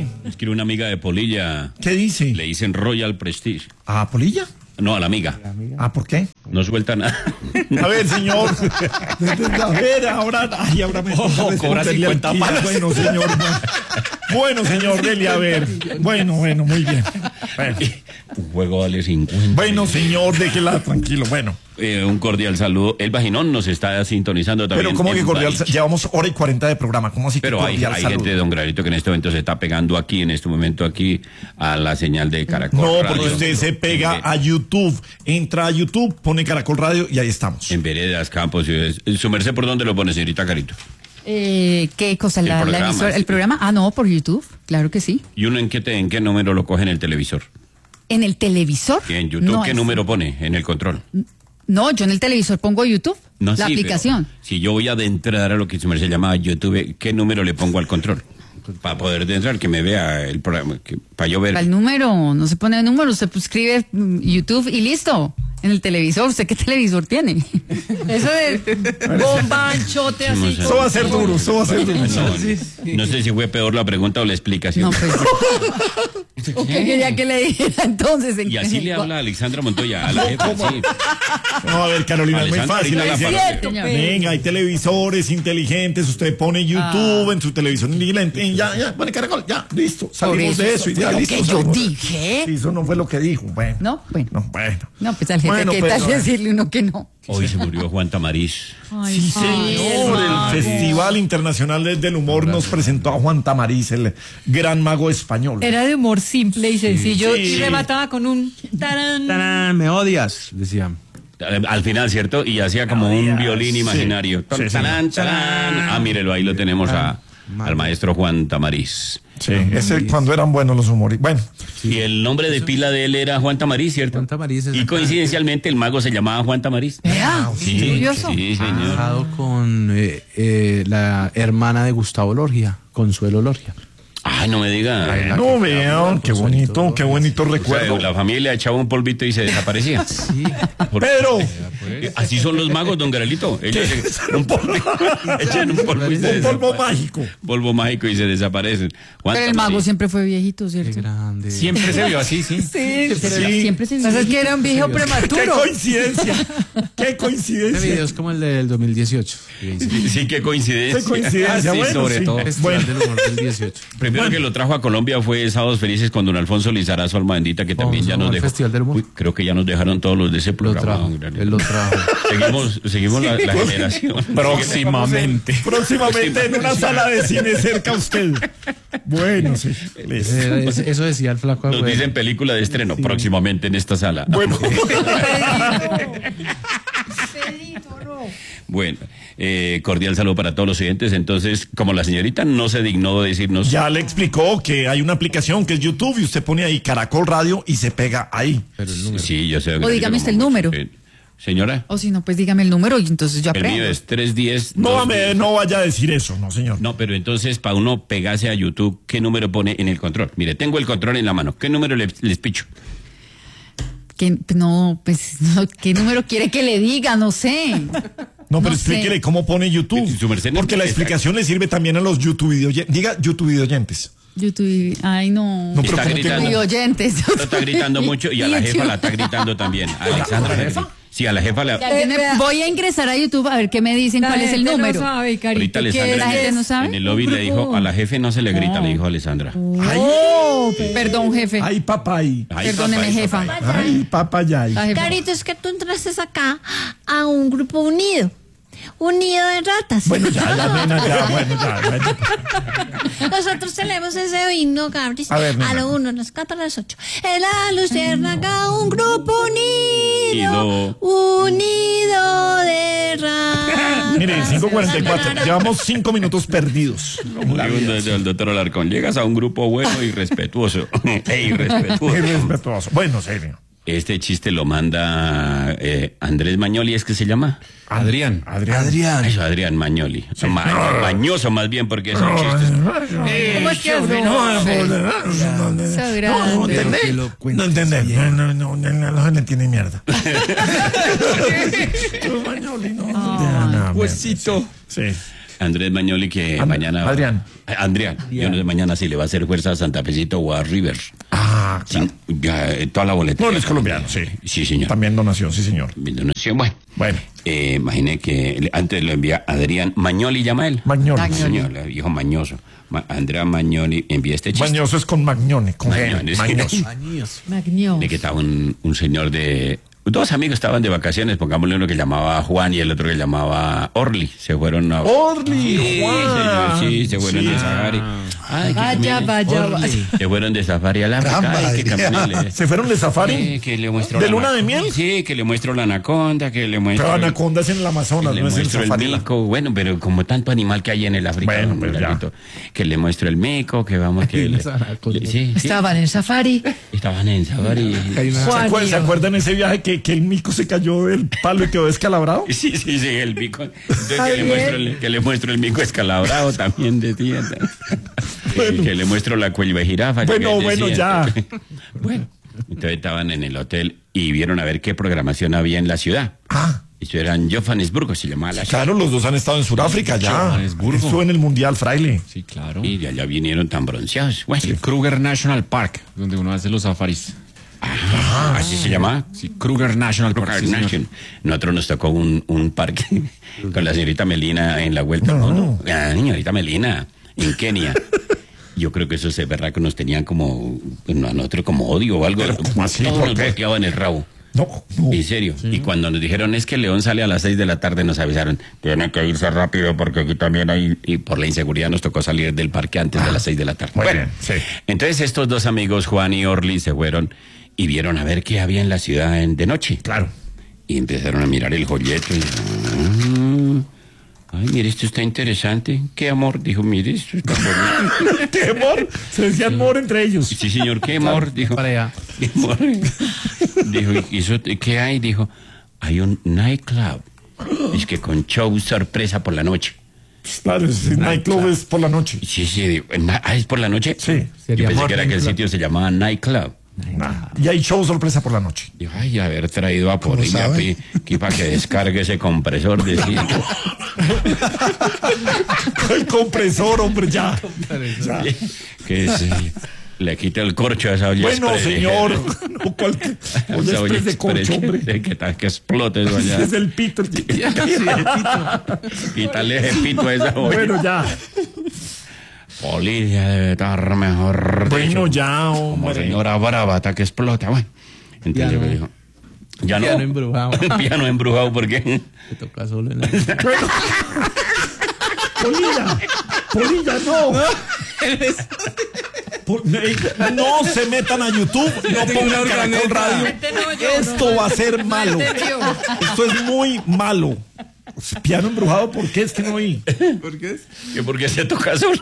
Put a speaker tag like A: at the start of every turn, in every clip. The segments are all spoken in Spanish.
A: Es que una amiga de Polilla.
B: ¿Qué dice?
A: Le dicen Royal Prestige.
B: ¿A Polilla?
A: No, a la amiga.
B: ¿Por qué?
A: No suelta nada.
B: A ver, señor. A ver, ahora me
A: cobra 50 palos.
B: Bueno, señor. Bueno, señor, dele a ver. Bueno, muy bien. Bueno.
A: Un juego vale 50.
B: Bueno, señor, déjela tranquilo. Bueno.
A: Un cordial saludo. El Vaginón nos está sintonizando también.
B: Pero ¿cómo que cordial? Llevamos hora y 40 de programa. ¿Cómo así que
A: pero hay gente de Don Granito que en este momento se está pegando aquí, en este momento aquí, a la señal de Caracol
B: No,
A: Radio.
B: porque usted se pega a YouTube. Entra a YouTube, pone Caracol Radio y ahí estamos.
A: En veredas, campos, ciudades. ¿Su merced por dónde lo pone, señorita Carito?
C: ¿Qué cosa? ¿El programa? Ah, no, por YouTube, claro que sí.
A: ¿Y uno en qué número lo coge en el televisor?
C: ¿En el televisor?
A: ¿Y en YouTube qué número pone en el control?
C: No, yo en el televisor pongo YouTube,
A: no,
C: la aplicación.
A: Si yo voy a adentrar a lo que su merced llama YouTube, ¿qué número le pongo al control? Para poder adentrar, que me vea el programa, para yo ver.
C: Para el número, no se pone el número, usted escribe YouTube y listo. En el televisor, ¿usted qué televisor tiene? Eso de bombanchote así.
B: Eso va a ser duro,
A: No sé si fue peor la pregunta o la explicación.
C: No, pues. ¿Qué quería que le dijera entonces?
A: Y así le habla Alexandra Montoya, a la jefa, sí.
B: No, a ver, Carolina, es muy fácil.
C: Venga,
B: hay televisores inteligentes, usted pone YouTube en su televisor inteligente, ya, pone Caracol, ya, listo, salimos de eso y ya, listo.
C: ¿Qué yo dije?
B: Sí, eso no fue lo que dijo, bueno.
C: No, bueno.
B: No,
C: pues al jefe, ¿qué tal decirle uno que no?
A: Hoy se murió Juan Tamariz.
B: Sí, señor, el Festival Internacional del Humor nos presentó a Juan Tamariz, el gran mago español.
D: Era de humor simple y sencillo y remataba con un tarán.
E: Tarán, me odias, decía.
A: Al final, ¿cierto? Y hacía como un violín imaginario. Tarán, tarán. Mírelo, ahí lo tenemos al maestro Juan Tamariz.
B: Sí, ese cuando eran buenos los humoristas. Bueno.
A: Y el nombre de pila de él era Juan Tamariz, ¿cierto?
E: Juan Tamariz.
A: Y coincidencialmente el mago se llamaba Juan Tamariz.
C: Sí, curioso.
A: Sí, señor.
E: Casado con la hermana de Gustavo Lorgia, Consuelo Lorgia.
A: Ay, no me diga.
B: No vean, qué bonito recuerdo.
A: O sea, la familia echaba un polvito y se desaparecía.
E: Sí.
B: Pero
A: así son los magos, don Garelito. Ellos echan un polvo y se
B: polvo mágico.
A: Polvo mágico y se desaparecen.
C: Pero el mago siempre fue viejito, ¿cierto?
E: Qué grande.
A: Siempre se vio así, sí.
C: Siempre se vio.
D: Es que era un viejo prematuro.
B: Qué coincidencia.
E: Este video es como el del 2018.
A: Sí, qué coincidencia.
B: Qué coincidencia,
A: sí,
B: bueno,
A: sobre
B: sí.
A: todo.
E: Festival del humor del 18.
A: Primero que lo trajo a Colombia fue Sábados Felices con don Alfonso Lizarazo, alma bendita, que también ya nos dejó.
E: Festival del humor.
A: Uy, creo que ya nos dejaron todos los de ese programa.
E: Él lo trajo.
A: Seguimos la generación.
B: Próximamente en una sala de cine cerca a usted. Bueno, sí.
E: Eso decía el flaco.
A: Nos dicen película de estreno próximamente en esta sala.
B: Bueno.
A: Bueno, cordial saludo para todos los oyentes. Entonces, como la señorita no se dignó de decirnos.
B: Ya le explicó que hay una aplicación que es YouTube y usted pone ahí Caracol Radio y se pega ahí.
E: Pero el número.
A: Sí, yo sé.
C: O dígame usted el número.
A: Señora.
C: O si no, pues dígame el número y entonces yo
A: El
C: aprendo.
A: mío es 310.
B: No vaya a decir eso, no, señor.
A: No, pero entonces, para uno pegarse a YouTube, ¿qué número pone en el control? Mire, tengo el control en la mano. ¿Qué número les picho?
C: ¿Qué número quiere que le diga? No sé.
B: No, pero
C: No
B: explíquele
C: sé.
B: cómo pone YouTube.
A: Su merced no
B: Porque la
A: está-
B: explicación le sirve también a los YouTube videoyentes. Diga YouTube videoyentes.
C: YouTube. Ay, no.
B: No, pero
A: Está
B: ¿cómo que
A: gritando.
C: Y oyentes.
A: Lo está gritando mucho y a la jefa la está gritando también. A Alexandra.
B: ¿A la jefa?
A: Sí, a la jefa le.
C: Voy a ingresar a YouTube a ver qué me dicen, cuál es el número.
D: No sabe, Carito.
A: Ahorita
C: ¿Qué,
A: Alessandra
C: la gente no sabe?
A: en el lobby le dijo, a la jefe no se le grita, le dijo Alessandra.
C: Perdón, jefe.
B: Ay, papay.
A: Ay,
C: Perdóneme,
A: papá,
C: jefa.
A: papá.
B: Ay, papayay.
C: La jefa.
F: Carito, es que tú entraste acá a un grupo unido. Un nido de ratas.
B: Bueno, ya, nena, bueno.
F: Nosotros tenemos ese himno, Gabris.
B: A ver, nena.
F: A lo 1, las 4, a las 8. En la luciérnaga, un grupo unido. Unido de ratas.
B: Mire, 5:44. Llevamos 5 minutos perdidos.
A: El doctor Alarcón, llegas a un grupo bueno y respetuoso. Irrespetuoso.
B: Irrespetuoso. Bueno, serio.
A: Este chiste lo manda Andrés Mañoli, ¿es que se llama?
E: Adrián.
A: Eso, Adrián Mañoli. Mañoso más bien porque es un chiste.
D: ¿Cómo es que es?
B: No entendés. No se le entiende mierda.
A: Huesito.
B: Sí.
A: Andrés Magnoli que mañana...
B: Adrián.
A: Yo no sé mañana si le va a hacer fuerza a Santa Fecito o a River.
B: Ah, claro.
A: Sí, ya, toda la boleta.
B: No, es colombiano, sí.
A: Sí, señor.
B: También donación, sí, señor.
A: Donación, bueno.
B: Bueno.
A: Imaginé que antes lo envía Adrián Magnoli, llama él.
B: Magnoli.
A: Señor, hijo mañoso. Andrea Magnoli envía este chiste.
B: Mañoso es con Magnone, con
A: Magnone, sí.
B: Mañoso.
D: Magnión.
A: De que estaba un señor de... Dos amigos estaban de vacaciones, pongámosle uno que llamaba Juan y el otro que llamaba Orly. Se fueron a...
B: Orly,
A: Sí,
B: Juan.
A: señor, sí, se fueron de safari. Ay,
D: Vaya.
A: Se fueron de safari al África. Ay, qué caminele.
B: ¿Se fueron de safari?
A: Que le muestro
B: ¿De
A: la
B: luna de miel?
A: Sí, que le muestro la anaconda, que le muestro...
B: Pero anaconda es en el Amazonas,
A: le
B: no es en
A: muestro el
B: safari.
A: mico, bueno, pero como tanto animal que hay en el África,
B: Bueno,
A: hombre,
B: pues ya.
A: Lalito, que le muestro el mico, que vamos, que le... Sí,
D: Estaban en safari.
A: estaban en safari.
B: ¿Se acuerdan ese viaje que el mico se cayó del palo y quedó descalabrado?
A: Sí, el mico. Entonces que le muestro el mico escalabrado también decía.
B: Bueno.
A: Que le muestro la cuelva de jirafa.
B: Bueno,
A: que decía.
B: ya.
A: Bueno, entonces estaban en el hotel y vieron a ver qué programación había en la ciudad.
B: Ah,
A: Eso era en Johannesburgo, se llamaba la ciudad.
B: claro, los dos han estado en Sudáfrica ya.
E: Johannesburgo.
B: Estuvo en el Mundial, Fraile.
E: Sí, claro.
A: Y de allá vinieron tan bronceados. Bueno,
E: El Kruger National Park, donde uno hace los safaris.
A: así se llama.
E: Sí, Kruger National Park. sí, señor.
A: Nosotros nos tocó un parque con la señorita Melina en la vuelta al mundo. La señorita Melina en Kenia. Yo creo que esos berracos nos tenían como a nosotros como odio o algo.
B: Pero, ¿cómo así?
A: Todos
B: ¿Por
A: nos
B: qué?
A: volteaban el rabo.
B: No.
A: En serio. Y cuando nos dijeron es que el León sale a las 6 de la tarde, nos avisaron, tienen que irse rápido porque aquí también hay... Y por la inseguridad nos tocó salir del parque antes de las 6 de la tarde.
B: Muy
A: Bueno,
B: bien, sí.
A: entonces estos dos amigos, Juan y Orly, se fueron y vieron a ver qué había en la ciudad de noche.
B: Claro.
A: Y empezaron a mirar el folleto y... ay, mire, esto está interesante. ¿Qué amor? Dijo, mire, esto está bonito.
B: ¿Qué amor? Se decía amor entre ellos.
A: Sí, señor, ¿qué amor? Dijo.
E: Para allá.
A: ¿Qué amor? Dijo, ¿y eso qué hay? Dijo, hay un nightclub. Es que con show sorpresa por la noche.
B: Claro, el nightclub es por la noche.
A: Sí, digo, ¿es por la noche?
B: Sí.
A: Yo
E: Sería
A: pensé que era que el
E: Morning
A: sitio se llamaba nightclub.
B: Y hay show sorpresa por la noche.
A: Dijo, ay, haber traído a Polilla aquí para que descargue ese compresor. Decía.
B: El compresor, hombre, ya.
A: Que le quita el corcho a esa olla.
B: Bueno,
A: express.
B: señor. No, cualquier. Oye,
A: Esa olla
B: express de corcho,
A: express,
B: hombre.
A: que explote eso allá.
B: Es el pito.
A: Quítale ese pito a esa olla.
B: Bueno, ya.
A: Polilla debe estar mejor.
B: Bueno,
A: dicho,
B: ya,
A: como
B: hombre.
A: señora brava, que explota. Bueno, entonces
E: Piano.
A: me dijo, ya no.
E: Piano embrujado.
A: Piano embrujado, ¿por qué?
E: Te toca solo en el...
B: Bueno. Polilla, no. No se metan a YouTube, no pongan Caracol Radio. Esto va a ser malo. Esto es muy malo. Piano embrujado, ¿por qué? Es que no oí.
E: ¿Por qué?
A: ¿Que por qué se toca solo?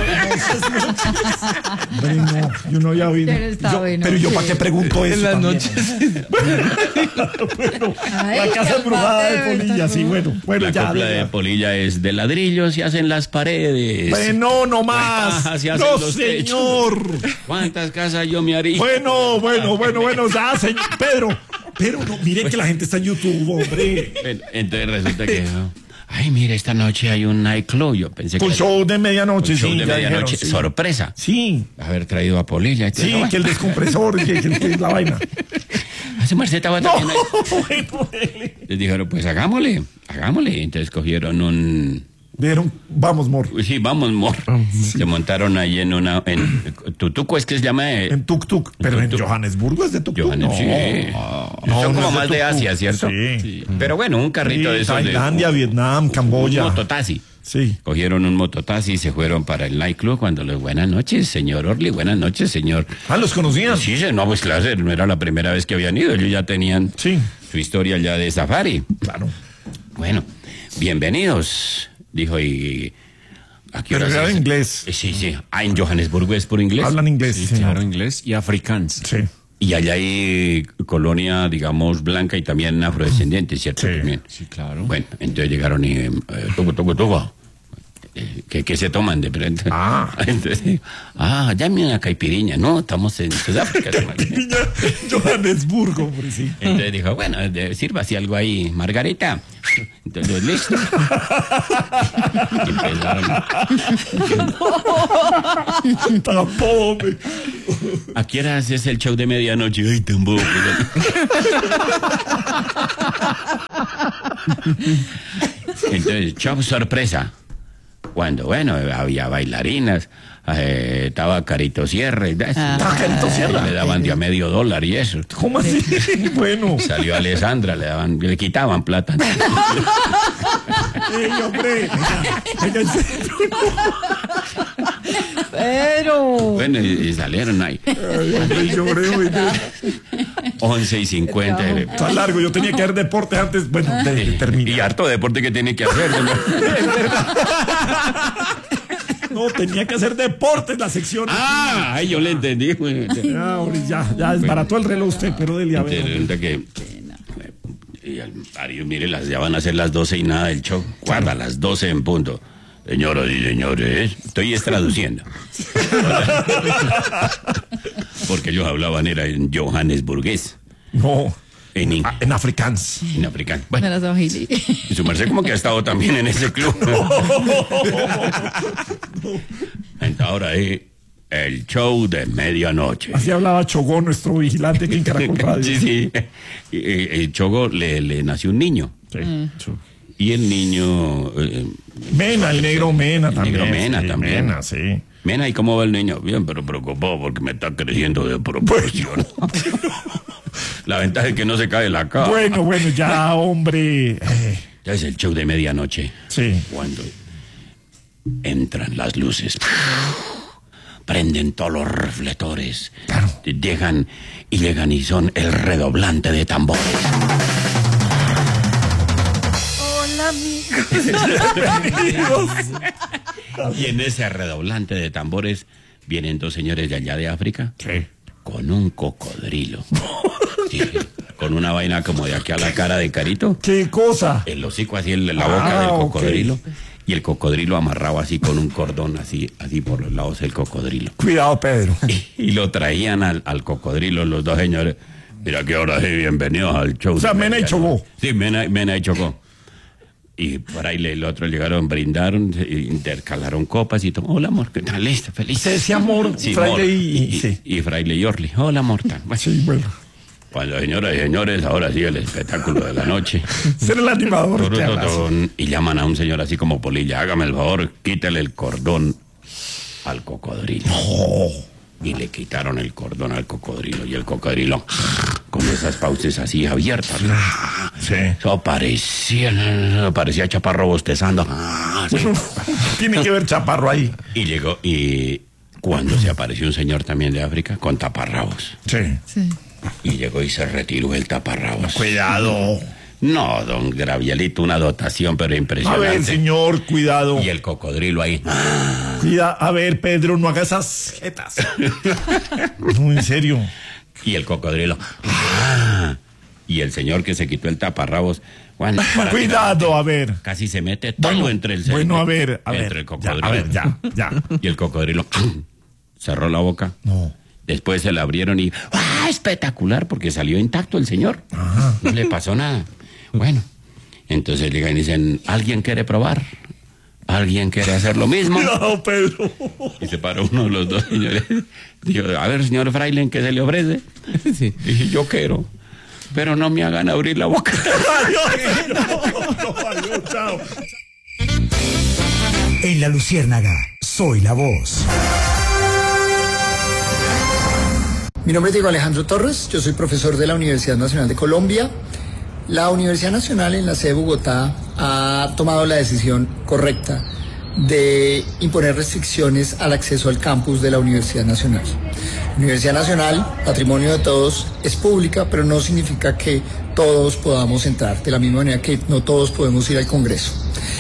B: Hombre, no, yo no había oído.
C: Pero está bueno.
B: Pero yo, ¿para qué pregunto eso?
E: En las
B: también?
E: noches.
B: Bueno,
C: Ay,
B: la casa
C: qué
B: embrujada de
C: padre,
B: Polilla, sí, bueno,
A: La
B: ya.
A: copla de Polilla es de ladrillos y hacen las paredes.
B: Bueno, no más.
A: Ajá, se hacen
B: No,
A: los
B: señor.
A: ¿Cuántas casas yo me haría?
B: Bueno, ya, señor. Pero no, miren que la gente está en YouTube, hombre.
A: Entonces resulta que... ay, mira, esta noche hay un nightclub. Yo pensé
B: Con
A: que...
B: show de medianoche,
A: un show
B: sí.
A: de
B: ya
A: medianoche.
B: dijeron, sí.
A: Sorpresa.
B: Sí,
A: Haber traído a Polilla. y todo.
B: sí, que el descompresor, que la vaina.
A: Hace Marceta estaba
B: No,
A: también ahí.
B: bueno,
A: Les dijeron, pues hagámosle. Entonces cogieron un...
B: Dijeron, vamos, mor.
A: Sí, vamos, mor. Se montaron ahí en Tutuco, es que se llama...
B: En Tuk-Tuk. Pero en
A: Tuk-Tuk.
B: Johannesburgo es de Tuk-Tuk.
A: Johannes, sí.
B: No,
A: Son
B: no
A: como
B: es de
A: más de
B: tuk-tuk.
A: Asia, ¿cierto?
B: Sí.
A: Pero bueno, un carrito de esos
B: Tailandia,
A: de...
B: Vietnam, Camboya.
A: Un mototaxi.
B: Sí.
A: Cogieron un mototaxi y se fueron para el nightclub cuando les... Buenas noches, señor Orly. Buenas noches, señor...
B: Ah, ¿los conocían?
A: Sí, no, pues claro, no era la primera vez que habían ido. Ellos ya tenían
B: Sí.
A: su historia ya de safari.
B: Claro.
A: Bueno, bienvenidos, dijo y... ¿a qué
B: Pero
A: horas
B: era
A: es?
B: en inglés.
A: Sí. Ah, en Johannesburgo es por inglés.
B: Hablan inglés,
E: Sí,
B: señor.
E: claro, inglés y afrikaans.
B: Sí.
A: Y allá hay colonia, digamos, blanca y también afrodescendiente, ¿cierto?
B: Sí.
A: También.
E: Sí, claro.
A: Bueno, entonces llegaron y... Togo. ¿Qué se toman de pronto? Entonces, dame una caipiriña. No, estamos en Sudáfrica.
B: Caipiriña, Johannesburgo, por sí.
A: Entonces dijo, bueno, sirva así algo ahí, Margarita. Entonces, listo. Y empezaron.
B: Tampoco, hombre.
A: ¿A qué hora haces el show de medianoche? Ay, tampoco. Entonces, show sorpresa. Cuando, bueno, había bailarinas, estaba Carito Sierra.
B: Carito Sierra.
A: Le daban de a $50 y eso.
B: ¿Cómo así? Bueno.
A: Salió Alessandra, le quitaban plata.
B: ¡Ey, hombre! Venga, en serio.
C: Pero.
A: Bueno, y salieron ahí.
B: Ay, lloré,
A: 11:50.
B: Está largo, yo tenía que hacer deportes antes. Bueno, terminé.
A: Y harto deporte que tiene que hacer. ¿No?
B: No, tenía que hacer deportes la sección.
A: Ay, yo le entendí.
B: Ya desbarató el reloj usted, pero dele a ver.
A: Resulta que y al marido, mire, ya van a ser las 12 y nada del show. Guarda, las 12 en punto. Señoras y señores, estoy traduciendo. Porque ellos hablaban, era en johannesburgués.
B: No.
A: En
B: afrikaans.
A: En africano. Bueno, y su merced como que ha estado también en ese club. Entonces ahora es el show de medianoche.
B: Así hablaba Chogó, nuestro vigilante aquí en Caracol Radio.
A: Sí. El Chogó le nació un niño.
B: Sí.
A: Y el niño...
B: Mena, el negro Mena también.
A: El negro Mena también.
B: Mena, sí.
A: Mena, ¿y cómo va el niño? Bien, pero preocupado porque me está creciendo de proporción. La ventaja es que no se cae la cara.
B: Bueno, ya, hombre.
A: Ya es el show de medianoche.
B: Sí.
A: Cuando entran las luces, prenden todos los reflectores.
B: Claro.
A: Llegan y son el redoblante de tambores.
F: Hola, amigos.
A: Y en ese redoblante de tambores vienen dos señores de allá de África.
B: ¿Qué?
A: Con un cocodrilo. Sí, con una vaina como de aquí a la cara de Carito.
B: ¿Qué cosa?
A: El hocico así en la boca del cocodrilo. Okay. Y el cocodrilo amarrado así con un cordón así por los lados del cocodrilo.
B: Cuidado, Pedro.
A: Y lo traían al cocodrilo los dos señores. Mira que ahora sí, bienvenidos al show.
B: O sea, Mena y Chogó.
A: Sí, Mena y Chogó. Y por ahí el otro llegaron, brindaron, intercalaron copas y todo. Hola, amor, ¿qué tal? Listo, feliz.
B: Se decía amor, sí, Fraile
A: y Fraile y Orly. Hola, amor. Bueno.
B: Sí, bueno.
A: Cuando, señoras y señores, ahora sí el espectáculo de la noche.
B: Ser el animador.
A: Y llaman a un señor así como polilla. Hágame el favor, quítale el cordón al cocodrilo. Y le quitaron el cordón al cocodrilo. Y el cocodrilo, con esas fauces así abiertas.
B: Sí.
A: Eso parecía Chaparro bostezando.
B: Sí. Tiene que ver Chaparro ahí.
A: Y llegó, y cuando se apareció un señor también de África con taparrabos.
B: Sí.
A: Y llegó y se retiró el taparrabos.
B: Cuidado.
A: No, don Gravielito, una dotación, pero impresionante.
B: A ver, señor, cuidado.
A: Y el cocodrilo ahí.
B: Cuida, a ver, Pedro, no hagas esas jetas. No, en serio.
A: Y el cocodrilo. Y el señor que se quitó el taparrabos. Bueno,
B: cuidado, a ver.
A: Casi se mete todo entre el
B: Bueno, a ver.
A: Entre el cocodrilo.
B: Ya, a ver, ya.
A: Y el cocodrilo cerró la boca.
B: No.
A: Después se la abrieron y espectacular, porque salió intacto el señor.
B: Ajá.
A: No le pasó nada. Bueno, entonces llegan y dicen, ¿alguien quiere probar? ¿Alguien quiere hacer lo mismo?
B: No, Pedro.
A: Y se paró uno de los dos señores. Dijo, a ver, señor Fraile, ¿qué se le ofrece?
E: Sí.
A: Dije, yo quiero, pero no me hagan abrir la boca.
B: Adiós, chao.
G: En La Luciérnaga, soy la voz.
H: Mi nombre es Diego Alejandro Torres, yo soy profesor de la Universidad Nacional de Colombia. La Universidad Nacional en la sede de Bogotá ha tomado la decisión correcta de imponer restricciones al acceso al campus de la Universidad Nacional. La Universidad Nacional, patrimonio de todos, es pública, pero no significa que todos podamos entrar, de la misma manera que no todos podemos ir al Congreso.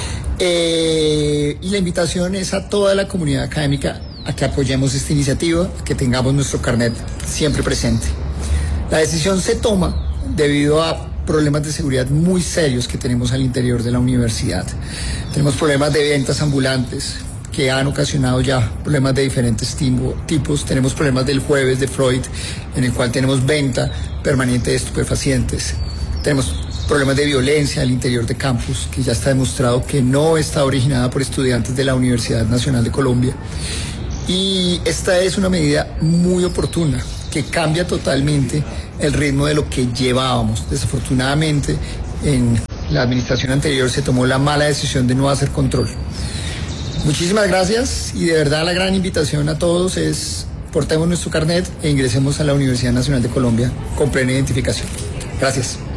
H: Y la invitación es a toda la comunidad académica a que apoyemos esta iniciativa, que tengamos nuestro carnet siempre presente. La decisión se toma debido a problemas de seguridad muy serios que tenemos al interior de la universidad. Tenemos problemas de ventas ambulantes que han ocasionado ya problemas de diferentes tipos. Tenemos problemas del jueves de Freud, en el cual tenemos venta permanente de estupefacientes. Tenemos problemas de violencia al interior de campus, que ya está demostrado que no está originada por estudiantes de la Universidad Nacional de Colombia. Y esta es una medida muy oportuna, que cambia totalmente el ritmo de lo que llevábamos. Desafortunadamente, en la administración anterior se tomó la mala decisión de no hacer control. Muchísimas gracias, y de verdad la gran invitación a todos es: portemos nuestro carnet e ingresemos a la Universidad Nacional de Colombia con plena identificación. Gracias.